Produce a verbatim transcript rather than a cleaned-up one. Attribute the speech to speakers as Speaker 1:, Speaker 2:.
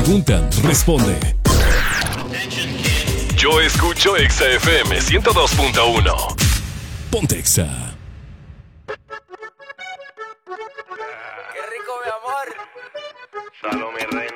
Speaker 1: Preguntan, responde. Yo escucho Exa F M ciento dos punto uno. Ponte Exa.
Speaker 2: Qué rico, mi amor.
Speaker 3: Salud, mi reina.